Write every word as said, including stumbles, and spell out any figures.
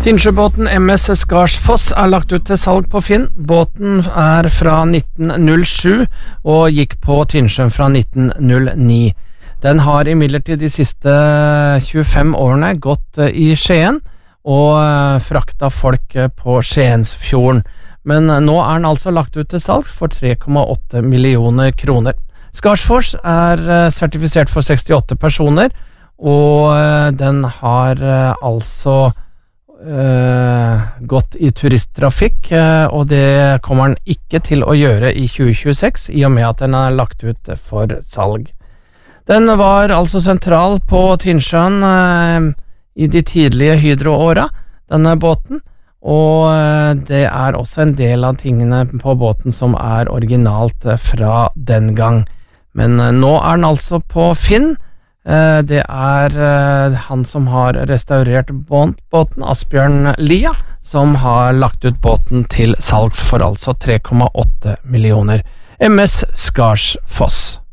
Tinnsjøbåten M S Skarsfoss er lagt ut til salg på Finn. Båten er fra nitten null sju og gikk på Tinnsjøen fra nitten null ni. Den har imidlertid de siste tjuefem årene gått i Skien og frakta folk på Skiensfjorden. Men nå er den altså lagt ut til salg for tre komma åtte millioner kroner. Skarsfoss er sertifisert for sekstiåtte personer, og den har altså Uh, gått i turisttrafikk, uh, og det kommer den ikke til å gjøre i tjue tjueseks, i og med at den er lagt ut for salg. Den var altså sentral på Tinnsjøen uh, i de tidlige Hydro-åra, denne båten, og uh, det er også en del av tingene på båten som er originalt uh, fra den gang. Men uh, nå er den altså på Finn. Det er han som har restaurert båten, Asbjørn Lia, som har lagt ut båten til salgs for altså tre komma åtte millioner. M S Skarsfoss.